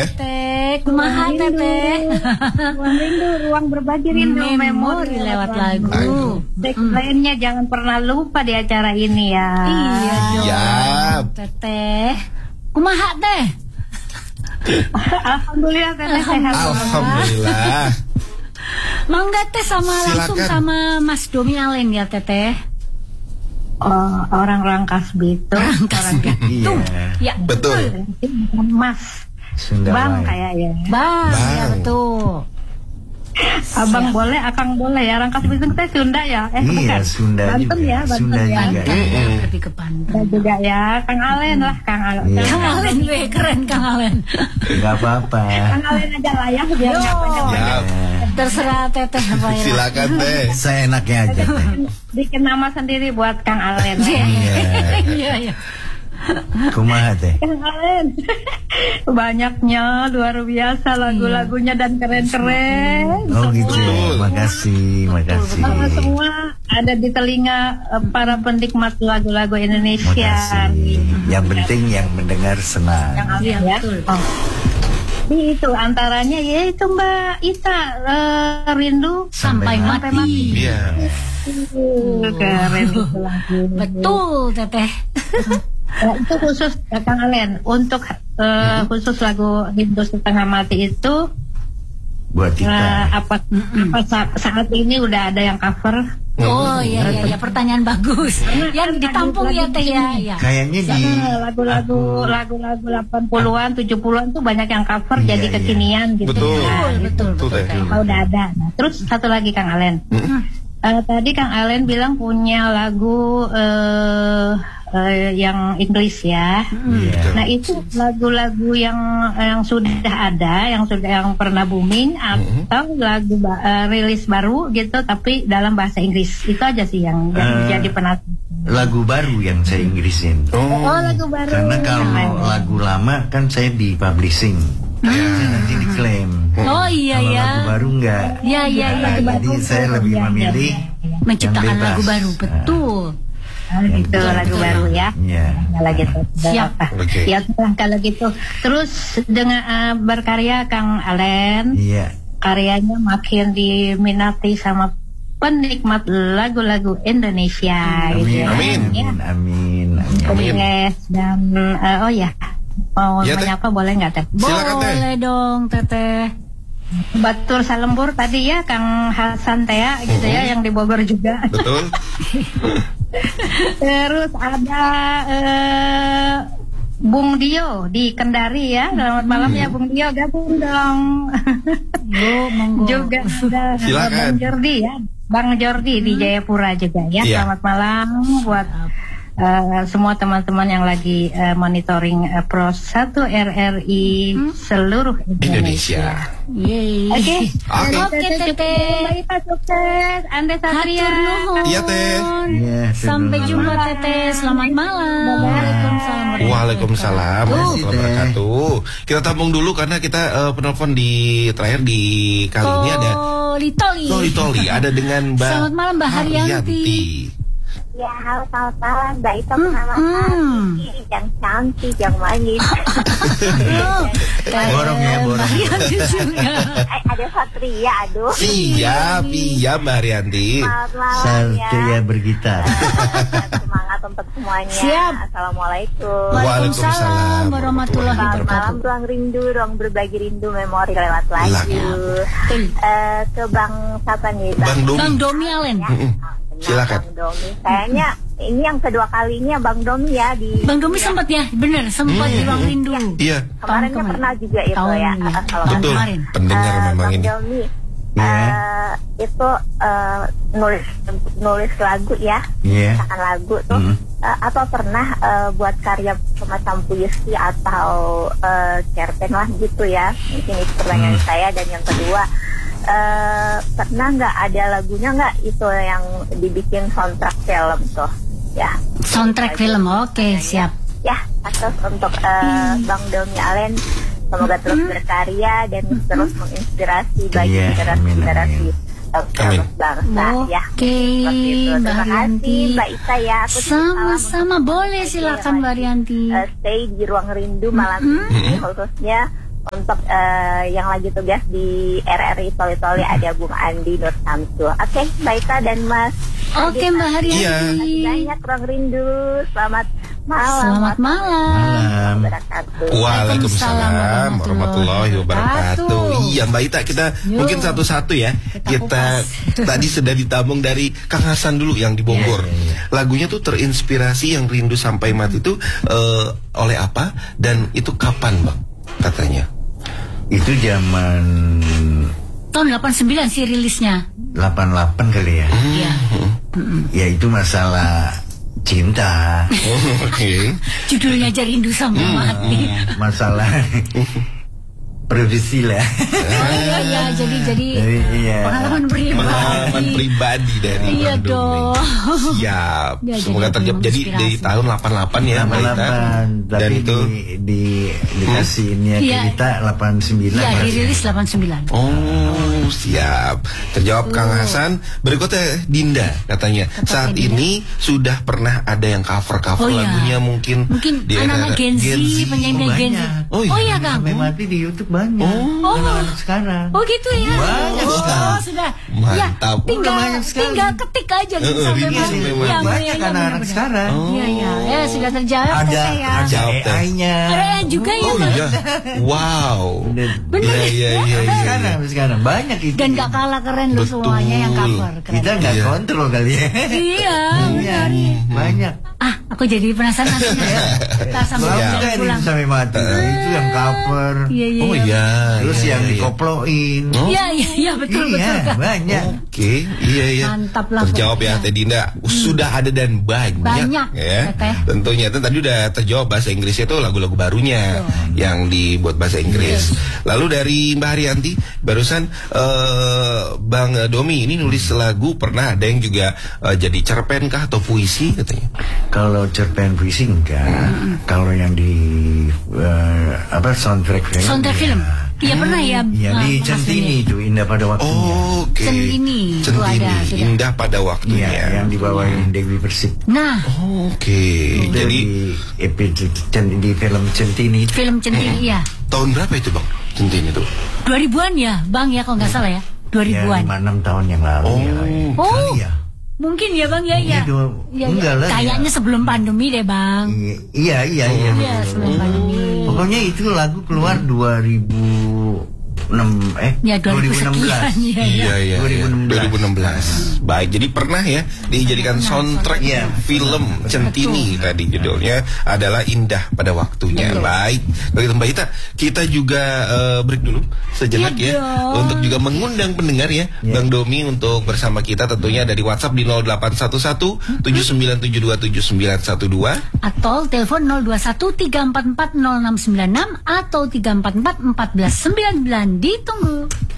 Teteh, kumaha Teteh? Ruang rindu, ruang berbagi rindu, memori lewat lagu. Lainnya jangan pernah lupa di acara ini ya. Iya dong. Siap. Teteh, kumaha teh? Alhamdulillah Teteh sehat. Alhamdulillah. Mangga teh langsung Silakan. sama Mas Domi Alen ya Teteh. Orang Rangkas Bitung. Orang Bitung. Ya Betul. Mas. Sunda Bang Melayu. kayaknya. Bang, ya betul. Abang boleh, akang boleh ya. Rangkas Bitung teh Sunda ya? Iya, Bukan. Sunda Banten juga. ya, Banten Sunda ya. juga. Lebih ke Banten. Dan juga ya, Kang Alen lah, Kang Alen. Iya. Kang Alen, keren Kang Alen. Gak apa-apa. Kang Alen aja lah ya, biar nggak banyak. Siap. Terserah Teteh apa ya. Silakan Teh. Seenaknya aja. Bikin nama sendiri buat Kang Alen. Iya, iya. Kumaha teh? Kang Alen. Banyaknya, luar biasa lagu-lagunya dan keren-keren. Oh gitu. Betul. Makasih. Semua ada di telinga para penikmat lagu-lagu Indonesia. Makasih. Yang penting yang mendengar senang. Yang Alen ya. Oh. Itu antaranya yaitu Mbak Ita, Rindu Sampai mati. Iya. Keren itu lagu. Betul Teteh. Itu khusus Kang Alen untuk khusus lagu Rindu Setengah Mati itu Buat kita. apa saat ini udah ada yang cover. Oh iya, pertanyaan bagus. Yang ditampung ya Teh ya. Kayaknya di Lagu-lagu 80-an 70-an tuh banyak yang cover Iya, jadi iya. kekinian gitu. Betul. Teh. Udah ada. Nah, terus satu lagi Kang Alen. Tadi Kang Alen bilang punya lagu yang Inggris ya. Iya. Nah itu lagu-lagu yang sudah ada, yang pernah booming atau lagu rilis baru gitu, tapi dalam bahasa Inggris. Itu aja sih yang jadi penasaran. Lagu baru yang saya Inggrisin. Oh lagu baru. Karena kalau lagu lama kan saya di publishing. Nanti diklaim. Oh iya Kalau ya. lagu baru enggak. Iya. Jadi saya lebih memilih Menciptakan yang bebas. lagu baru, betul. Gitu lagu baru ya. Iya. Kalau gitu. Siap. Oke. Ya kalau gitu. Terus dengan berkarya Kang Alen, Iya. karyanya makin diminati sama penikmat lagu-lagu Indonesia. Gitu ya. Amin. Amin. Yes, dan oh ya, mau Ya, Teh. menyapa boleh nggak Teh? Silakan, Teh. Boleh dong Teteh. Batur Salembur tadi ya Kang Hasan Tea gitu ya, yang di Bogor juga. Betul. Terus ada Bung Dio di Kendari ya. Selamat malam ya Bung Dio, gabung dong. Monggo. Juga ada Silakan. Bang Jordi ya. Bang Jordi di Jayapura juga ya. Iya. Selamat malam buat semua teman-teman yang lagi monitoring Pro 1 RRI seluruh Indonesia. Yeay. Oke. Oke, Teteh. Mbak Ita sukses. Anda Satria. Hatur nuhun. Iya, Teh. Iya, Sampai hatur jumpa nuhun. Teteh. Selamat malam. Waalaikumsalam. Waalaikumsalam warahmatullahi wabarakatuh. Kita tampung dulu karena kita penelpon di terakhir di kali ini ada Toli ada dengan Mbak Selamat malam Mbak Haryanti. Ya, halo, selamat malam. Mbak Ita bersama Haryanti, yang cantik, yang manis. Borong ya, borong. Haryanti juga. Ada Satria, aduh. Siap, iya Mbak Haryanti. Selamat malam Satria ya. bergitar. Semangat untuk semuanya. Siap. Assalamualum. Waalaikumsalam warahmatullahi Selamat malam, wabarakatuh. ruang rindu, ruang berbagi rindu, memori lewat lagu. Ke Bang siapa nih? Bang Domi. Bang Domi Alen. Silakan. Bang Domi. Kayaknya ini yang kedua kalinya Bang Domi ya di. Bang Domi sempat ya, bener sempat di Ruang Rindu. Iya, Kemarin Tahun pernah juga itu Tahun ya. ya. Kalau betul. kemarin. Pendengar memang Bang ini. Domi, Iya. itu nulis lagu ya, Iya. menciptakan lagu tuh. Apa pernah buat karya semacam puisi atau cerpen lah gitu ya? Mungkin itu pertanyaan saya. Dan yang kedua, pernah nggak ada lagunya nggak itu yang dibikin soundtrack film tuh? Ya. Soundtrack film, oke siap. Ya, atas untuk Bang Domi Alen, semoga terus berkarya dan terus menginspirasi bagi Iya, generasi-generasi Amin. bangsa ya. Oke, Seperti itu. Mbak Terima Haryanti. kasih Mbak Ita ya. Aku Sama-sama, boleh silakan Mbak Haryanti. Stay di ruang rindu malam ini, khususnya untuk yang lagi tugas di RRI Toli-Toli ada Bung Andi Nur Samsul. Oke, Baita dan Mas. Oke, Mbak Haryati. Iya. Banyak Ruang Rindu. Selamat malam. Selamat malam. Waalaikumsalam warahmatullahi wabarakatuh. Iya, Mbak Ita, kita mungkin satu-satu ya. Kita tadi sudah ditambung dari Kang Hasan dulu yang di Bogor. Lagunya tuh terinspirasi yang Rindu Sampai Mati itu oleh apa dan itu kapan, Bang? Katanya. Itu zaman tahun 89 sih rilisnya. 88 kali ya. Iya. Ya itu masalah cinta. Oke. Judulnya aja Rindu Sampai Mati. Masalah privasi lah. Oh iya, jadi iya. pengalaman pribadi dari Iya Bandung dong. nih. Siap. Ya, Semoga terjawab. Jadi dari tahun 88 ya, Mbak Ita. 88, tapi itu dikasih ini ya kita 89. Iya, dirilis 89. Oh, siap. Terjawab Kang Hasan. Berikutnya Dinda katanya. Saat ini sudah pernah ada yang cover lagunya mungkin di anak-anak Gen Z, penyanyi Gen Z. Oh iya, Kang. Sampai Mati di YouTube banyak. Anak-anak sekarang. Oh gitu ya. Banyak Oh sudah. Mantap. Ya, tinggal ketik aja gitu sampai Mati. Ya, banyak anak-anak sekarang. Iya ya. Ya sudah terjawab Ada AI-nya. Ada AI juga ya. Oh iya. Wow. Bener. Iya. Sekarang banyak itu. Dan gak kalah keren loh semuanya yang cover. Keren. Kita nggak kontrol kali ya. Iya. Benar. Banyak. Aku jadi penasaran nantinya ya. Kita sampai pulang. Sampai Mati. Itu yang cover. Iya. Oh iya. Terus yang dikoploin. Iya betul. Banyak. Oke, iya. Mantap lah. Terjawab ya Teh Dinda. Sudah ada dan banyak ya. Tentunya itu tadi udah terjawab bahasa Inggrisnya itu lagu-lagu barunya yang dibuat bahasa Inggris. Lalu dari Mbak Haryanti barusan Bang Domi ini nulis lagu, pernah ada yang juga jadi cerpen kah atau puisi katanya? Kalau cerpen puisi enggak. Kalau yang di soundtrack film. Iya pernah ya. Iya di Centini itu Indah Pada Waktunya. Oke. Centini Indah Pada Waktunya. Iya, yang dibawain Dewi Persik. Nah. Oke. Jadi di film Centini. Film Centini ya. Tahun berapa itu Bang? Centini itu? 2000-an ya, Bang ya kalau nggak salah ya. 2000-an. Ya, 5-6 tahun yang lalu ya. Mungkin ya Bang ya. Enggak lah. Kayaknya sebelum pandemi deh Bang. Iya. Iya sebelum pandemi. Pokoknya itu lagu keluar 2016. Ya 2016. Iya. 2016. Baik, jadi pernah ya dijadikan soundtrack film Centini tadi judulnya adalah Indah Pada Waktunya. Baik, begitu Mbak Ita, kita juga break dulu sejenak ya untuk juga mengundang pendengar ya Bang Domi untuk bersama kita tentunya dari WhatsApp di 0811 79727912 atau telepon 0213440696 atau 3441499. Ditunggu.